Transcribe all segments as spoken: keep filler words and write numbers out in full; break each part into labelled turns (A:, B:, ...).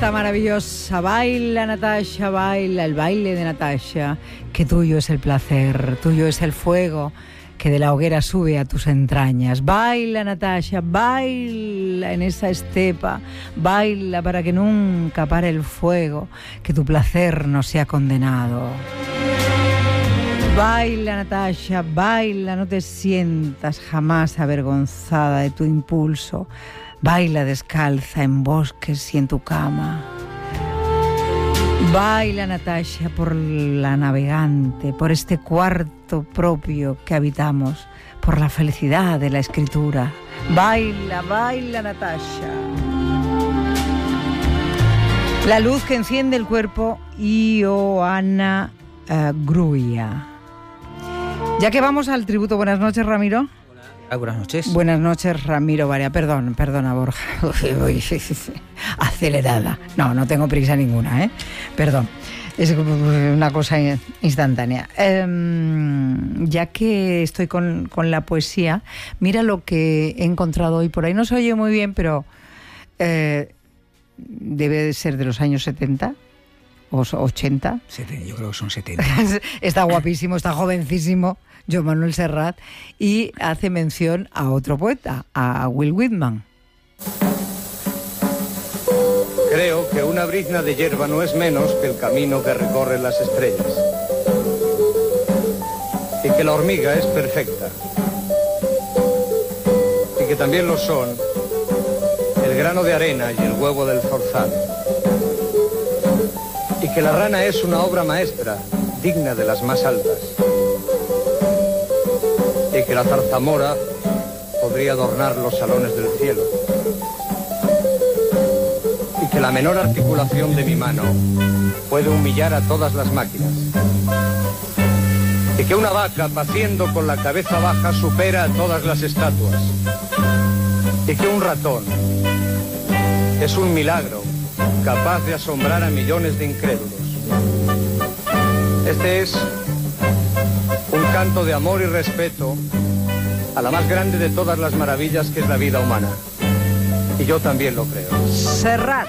A: esta maravillosa baila, Natasha, baila, el baile de Natasha, que tuyo es el placer, tuyo es el fuego que de la hoguera sube a tus entrañas. Baila, Natasha, baila en esa estepa, baila para que nunca pare el fuego, que tu placer no sea condenado. Baila, Natasha, baila, no te sientas jamás avergonzada de tu impulso. Baila descalza en bosques y en tu cama. Baila, Natasha, por la navegante, por este cuarto propio que habitamos, por la felicidad de la escritura. Baila, baila, Natasha. La luz que enciende el cuerpo, Ioana uh, Gruia. Ya que vamos al tributo, buenas noches, Ramiro.
B: Hola, buenas noches.
A: Buenas noches, Ramiro Varea. Perdón, perdona, Borja. Acelerada. No, no tengo prisa ninguna, ¿eh? Perdón. Es una cosa instantánea. Eh, ya que estoy con, con la poesía, mira lo que he encontrado hoy por ahí. No se oye muy bien, pero eh, debe de ser de los años setenta. ¿O ochenta?
B: Yo creo que son setenta.
A: Está guapísimo, está jovencísimo, Joan Manuel Serrat, y hace mención a otro poeta, a Will Whitman.
C: Creo que una brizna de hierba no es menos que el camino que recorren las estrellas. Y que la hormiga es perfecta. Y que también lo son el grano de arena y el huevo del zorzal. Y que la rana es una obra maestra, digna de las más altas. Y que la zarzamora podría adornar los salones del cielo. Y que la menor articulación de mi mano puede humillar a todas las máquinas. Y que una vaca paciendo con la cabeza baja supera a todas las estatuas. Y que un ratón es un milagro capaz de asombrar a millones de incrédulos. Este es un canto de amor y respeto a la más grande de todas las maravillas que es la vida humana. Y yo también lo creo.
A: Serrat.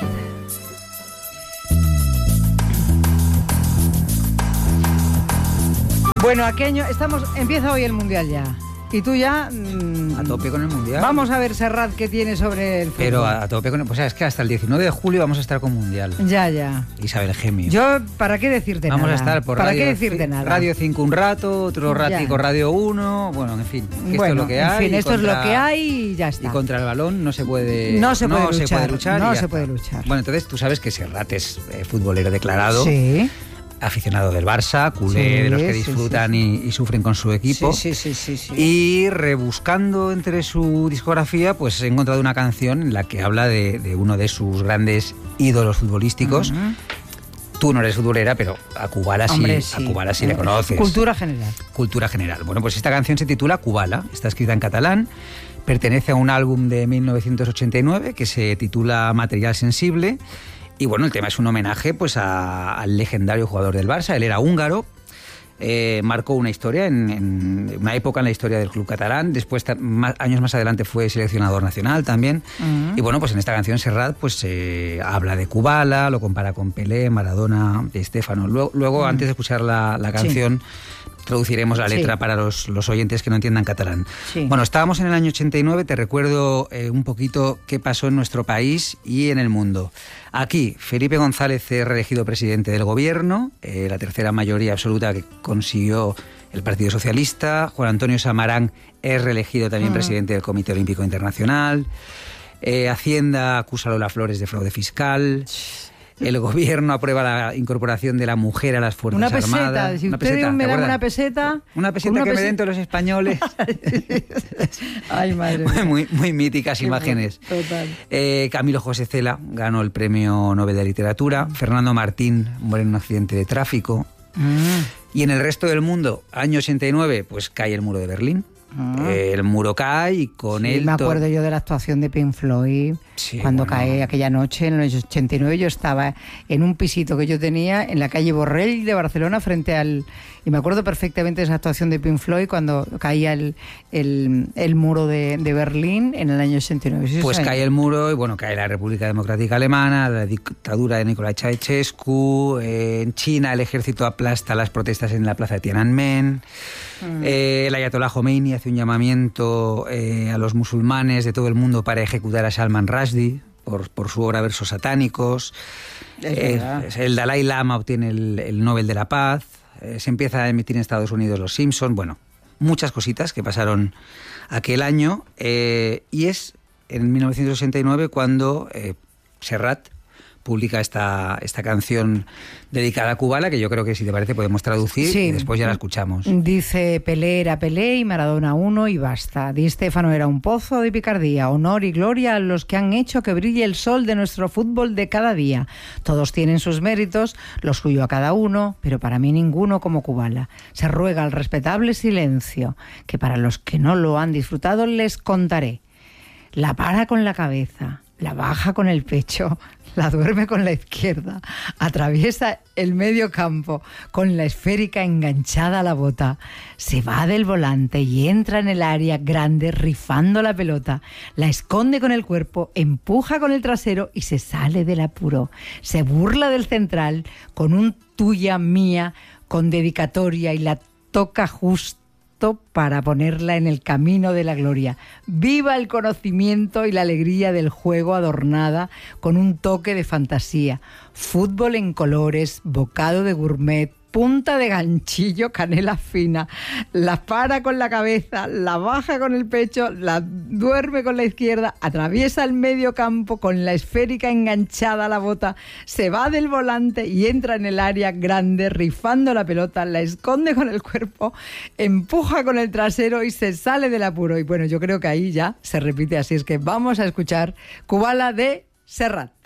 A: Bueno, ¿a qué año estamos? Empieza hoy el Mundial ya. Y tú ya... Mmm,
B: a tope con el Mundial.
A: Vamos a ver, Serrat, qué tiene sobre el fútbol.
B: Pero a, a tope con el... Pues es que hasta el diecinueve de julio vamos a estar con Mundial.
A: Ya, ya.
B: Isabel Gemio.
A: Yo, ¿para qué decirte
B: vamos
A: nada?
B: Vamos a estar por
A: ¿Para
B: Radio,
A: qué decirte nada?
B: Radio cinco un rato, otro ratico
A: ya.
B: Radio uno, bueno, en fin. Que
A: bueno,
B: esto es lo que
A: en
B: hay.
A: fin, esto
B: contra,
A: es lo que hay y ya está.
B: Y contra el balón no se puede...
A: No se puede
B: no
A: luchar.
B: Se puede luchar
A: no
B: se
A: está. puede luchar.
B: Bueno, entonces tú sabes que Serrat es eh, futbolero declarado.
A: Sí.
B: Aficionado del Barça, culé
A: sí,
B: de los que
A: sí,
B: disfrutan
A: sí, sí.
B: Y, y sufren con su equipo.
A: Sí, sí, sí, sí, sí.
B: Y rebuscando entre su discografía, pues he encontrado una canción en la que habla de, de uno de sus grandes ídolos futbolísticos. Uh-huh. Tú no eres futbolera, pero a Kubala sí,
A: Hombre, sí.
B: A Kubala sí le conoces.
A: Cultura general.
B: Cultura general. Bueno, pues esta canción se titula Kubala, está escrita en catalán, pertenece a un álbum de mil novecientos ochenta y nueve que se titula Material Sensible. Y bueno, el tema es un homenaje pues a, al legendario jugador del Barça. Él era húngaro, eh, marcó una historia, en, en una época en la historia del club catalán. Después, más, años más adelante, fue seleccionador nacional también. Uh-huh. Y bueno, pues en esta canción Serrat pues eh, habla de Kubala, lo compara con Pelé, Maradona, Di Stéfano. Luego, luego uh-huh. antes de escuchar la, la canción... Sí. Traduciremos la letra sí. para los, los oyentes que no entiendan catalán. Sí. Bueno, estábamos en el año ochenta y nueve, te recuerdo eh, un poquito qué pasó en nuestro país y en el mundo. Aquí, Felipe González es reelegido presidente del gobierno, eh, la tercera mayoría absoluta que consiguió el Partido Socialista. Juan Antonio Samarán es reelegido también uh-huh. presidente del Comité Olímpico Internacional. Eh, Hacienda acusa a Lola Flores de fraude fiscal. El gobierno aprueba la incorporación de la mujer a las Fuerzas
A: una peseta,
B: Armadas.
A: Si
B: una
A: usted
B: peseta,
A: me da una peseta...
B: Una peseta
A: una
B: que
A: pese...
B: me den todos los españoles.
A: Ay, madre mía.
B: Muy, muy míticas
A: Qué
B: imágenes.
A: Bueno, total.
B: Eh, Camilo José Cela ganó el Premio Nobel de Literatura. Mm. Fernando Martín muere en un accidente de tráfico. Mm. Y en el resto del mundo, año ochenta y nueve, pues cae el muro de Berlín. Mm. Eh, el muro cae y con
A: sí,
B: él...
A: me acuerdo yo de la actuación de Pink Floyd...
B: Sí,
A: cuando
B: bueno.
A: cae aquella noche, en el año ochenta y nueve, yo estaba en un pisito que yo tenía en la calle Borrell de Barcelona, frente al... Y me acuerdo perfectamente de esa actuación de Pink Floyd cuando caía el, el, el muro de, de Berlín en el año ochenta y nueve. ¿Sí?
B: Pues cae el muro y bueno, cae la República Democrática Alemana, la dictadura de Nicolae Ceausescu, eh, en China el ejército aplasta las protestas en la plaza de Tiananmen, mm. eh, el ayatolá Khomeini hace un llamamiento eh, a los musulmanes de todo el mundo para ejecutar a Salman Rushdie por, por su obra Versos satánicos, eh, el Dalai Lama obtiene el, el Nobel de la Paz, eh, se empieza a emitir en Estados Unidos Los Simpson, bueno, muchas cositas que pasaron aquel año, eh, y es en mil novecientos sesenta y nueve cuando eh, Serrat publica esta, esta canción dedicada a Kubala, que yo creo que si te parece podemos traducir, sí, y después ya la escuchamos.
A: Dice: Pelé era Pelé y Maradona uno y basta. Di Stéfano era un pozo de picardía. Honor y gloria a los que han hecho que brille el sol de nuestro fútbol de cada día. Todos tienen sus méritos, lo suyo a cada uno, pero para mí ninguno como Kubala. Se ruega el respetable silencio, que para los que no lo han disfrutado les contaré. La para con la cabeza, la baja con el pecho, la duerme con la izquierda, atraviesa el medio campo con la esférica enganchada a la bota, se va del volante y entra en el área grande rifando la pelota, la esconde con el cuerpo, empuja con el trasero y se sale del apuro. Se burla del central con un tuya mía con dedicatoria y la toca justo para ponerla en el camino de la gloria. Viva el conocimiento y la alegría del juego adornada con un toque de fantasía. Fútbol en colores, bocado de gourmet, punta de ganchillo, canela fina. La para con la cabeza, la baja con el pecho, la duerme con la izquierda, atraviesa el medio campo con la esférica enganchada a la bota, se va del volante y entra en el área grande rifando la pelota, la esconde con el cuerpo, empuja con el trasero y se sale del apuro. Y bueno, yo creo que ahí ya se repite, así es que vamos a escuchar Kubala de Serrat.